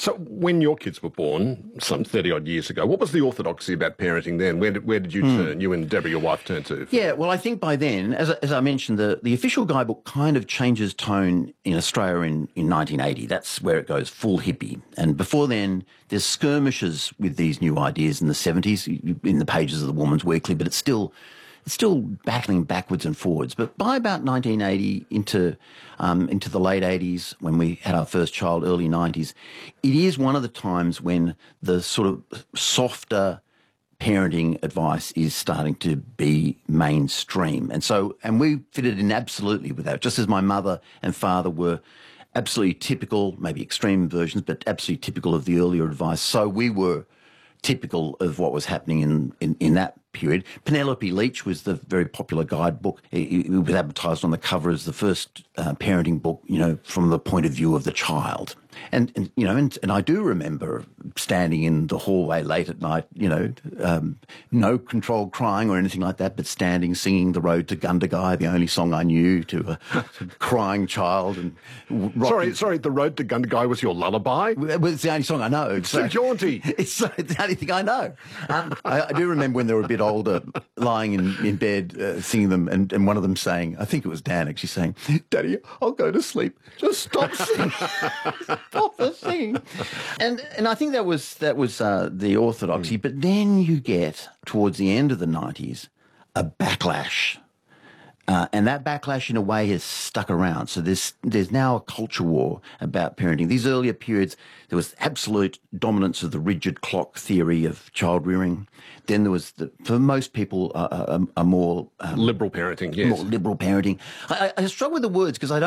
So when your kids were born, some 30-odd years ago, what was the orthodoxy about parenting then? Where did you turn, you and Deborah, your wife, turn to? Yeah, well, I think by then, as I mentioned, the official guidebook kind of changes tone in Australia in 1980. That's where it goes full hippie. And before then, there's skirmishes with these new ideas in the 70s in the pages of the Woman's Weekly, but it's still battling backwards and forwards. But by about 1980 into the late 80s, when we had our first child, early 90s, it is one of the times when the sort of softer parenting advice is starting to be mainstream. And we fitted in absolutely with that, just as my mother and father were absolutely typical, maybe extreme versions, but absolutely typical of the earlier advice. So we were typical of what was happening in that period. Penelope Leach was the very popular guidebook. It was advertised on the cover as the first parenting book, from the point of view of the child. And I do remember standing in the hallway late at night, no controlled crying or anything like that, but standing singing "The Road to Gundagai," the only song I knew, to a crying child. And Sorry, "The Road to Gundagai" was your lullaby? Well, it's the only song I know. It's so jaunty. It's the only thing I know. I do remember when they were a bit older, lying in bed, singing them, and one of them saying, I think it was Dan actually saying, "Daddy, I'll go to sleep. Just stop singing." Stop the singing. And I think that was the orthodoxy. But then you get, towards the end of the 90s, a backlash. And that backlash, in a way, has stuck around. So there's now a culture war about parenting. These earlier periods, there was absolute dominance of the rigid clock theory of child rearing. Then there was, for most people, a more liberal parenting. Yes, more liberal parenting. I struggle with the words because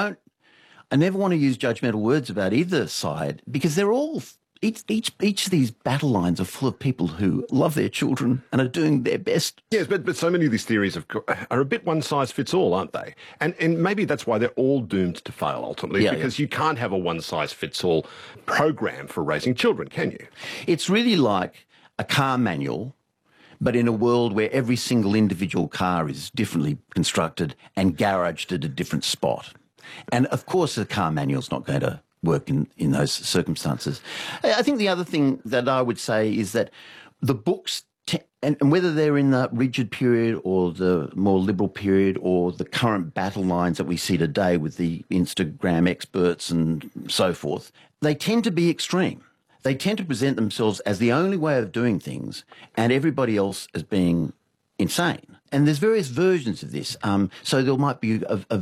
I never want to use judgmental words about either side, because they're all, each of these battle lines are full of people who love their children and are doing their best. Yes, but so many of these theories are a bit one-size-fits-all, aren't they? And maybe that's why they're all doomed to fail ultimately, because you can't have a one-size-fits-all program for raising children, can you? It's really like a car manual, but in a world where every single individual car is differently constructed and garaged at a different spot. And, of course, the car manual's not going to work in those circumstances. I think the other thing that I would say is that the books, and whether they're in the rigid period or the more liberal period or the current battle lines that we see today with the Instagram experts and so forth, they tend to be extreme. They tend to present themselves as the only way of doing things and everybody else as being insane. And there's various versions of this. So there might be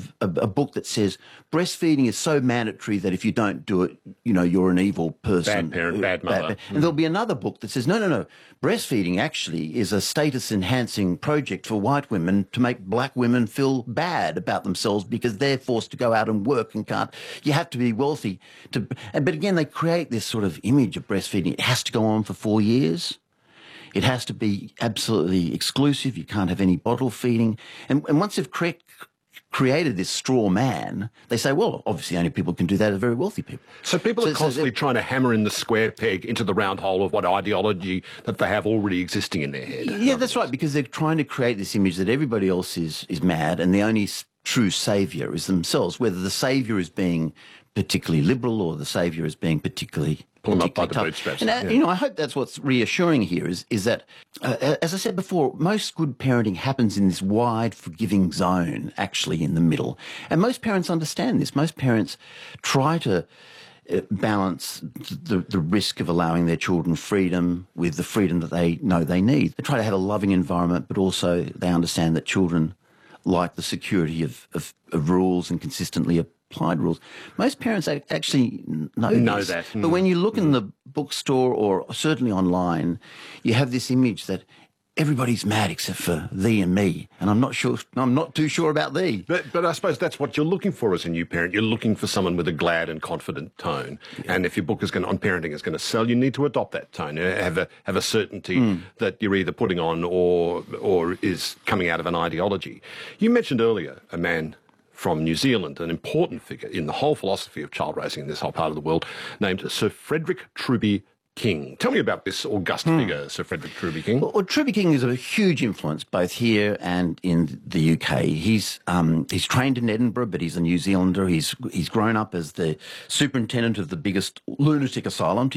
a book that says breastfeeding is so mandatory that if you don't do it, you're an evil person. Bad parent, bad mother. And there'll be another book that says, no. Breastfeeding actually is a status-enhancing project for white women to make black women feel bad about themselves because they're forced to go out and work and can't. You have to be wealthy. But again, they create this sort of image of breastfeeding. It has to go on for 4 years. It has to be absolutely exclusive. You can't have any bottle feeding. And once they've created this straw man, they say, well, obviously only people can do that are very wealthy people. So people are constantly trying to hammer in the square peg into the round hole of what ideology that they have already existing in their head. Yeah, that's right, because they're trying to create this image that everybody else is mad and the only true saviour is themselves, whether the saviour is being particularly liberal or the saviour is being particularly pull them up by the bootstraps. And, I hope that's what's reassuring here is that, as I said before, most good parenting happens in this wide, forgiving zone, actually in the middle. And most parents understand this. Most parents try to balance the risk of allowing their children freedom with the freedom that they know they need. They try to have a loving environment, but also they understand that children like the security of rules and consistently applied rules. Most parents actually know this. That. But when you look in the bookstore or certainly online, you have this image that everybody's mad except for thee and me, and I'm not too sure about thee. But I suppose that's what you're looking for as a new parent. You're looking for someone with a glad and confident tone. Yeah. And if your book on parenting is going to sell, you need to adopt that tone. Have a certainty that you're either putting on or is coming out of an ideology. You mentioned earlier a man from New Zealand, an important figure in the whole philosophy of child raising in this whole part of the world, named Sir Frederick Truby King. Tell me about this august figure, Sir Frederick Truby King. Well, Truby King is a huge influence both here and in the UK. He's trained in Edinburgh, but he's a New Zealander. He's grown up as the superintendent of the biggest lunatic asylum, to